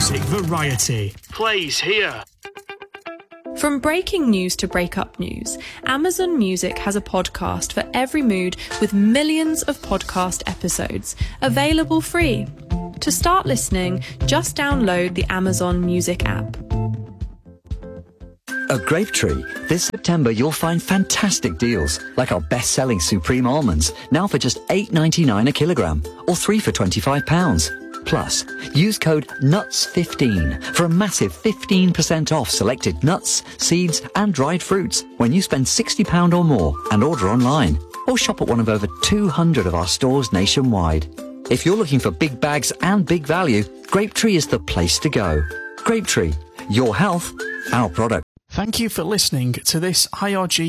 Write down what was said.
music variety. Plays here. From breaking news to breakup news, Amazon Music has a podcast for every mood with millions of podcast episodes, available free. To start listening, just download the Amazon Music app. At Grapetree, this September you'll find fantastic deals, like our best-selling Supreme Almonds, now for just $8.99 a kilogram, or 3 for £25. Plus, use code NUTS15 for a massive 15% off selected nuts, seeds and dried fruits when you spend £60 or more and order online. Or shop at one of over 200 of our stores nationwide. If you're looking for big bags and big value, Grapetree is the place to go. Grapetree, your health, our product. Thank you for listening to this IRG